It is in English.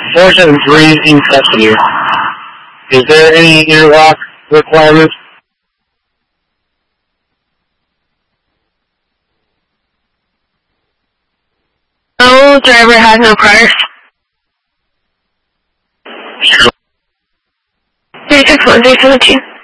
473 in custody. Is there any interlock requirements? No, driver has no priors. Sure. 361317.